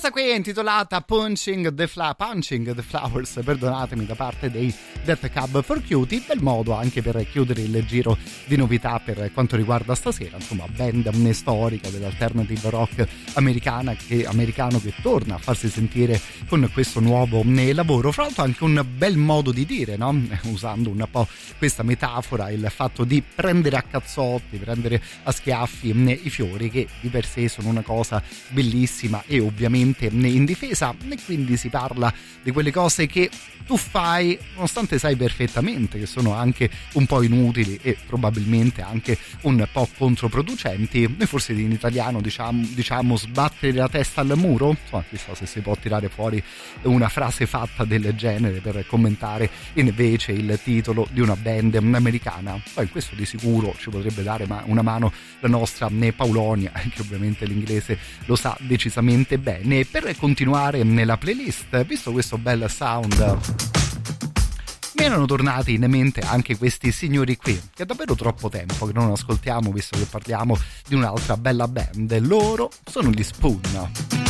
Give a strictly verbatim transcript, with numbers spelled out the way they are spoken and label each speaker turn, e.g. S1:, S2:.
S1: Questa qui è intitolata Punching the, Fla- Punching the Flowers, perdonatemi, da parte dei Death Cab for Cutie, bel modo anche per chiudere il giro di novità per quanto riguarda stasera, insomma band storica dell'alternative rock americana che, americano che torna a farsi sentire con questo nuovo lavoro, fra l'altro anche un bel modo di dire, no? Usando un po' questa metafora, il fatto di prendere a cazzotti, prendere a schiaffi i fiori, che di per sé sono una cosa bellissima e ovviamente in difesa, e quindi si parla di quelle cose che tu fai nonostante sai perfettamente che sono anche un po' inutili e probabilmente anche un po' controproducenti. Noi forse in italiano diciamo, diciamo sbattere la testa al muro, insomma chissà se si può tirare fuori una frase fatta del genere per commentare invece il titolo di una band americana. Poi in questo di sicuro ci potrebbe dare una mano la nostra Paolonia, che ovviamente l'inglese lo sa decisamente bene. Per continuare nella playlist, visto questo bel sound, mi erano tornati in mente anche questi signori qui, che è davvero troppo tempo che non ascoltiamo, visto che parliamo di un'altra bella band. Loro sono gli Spoon.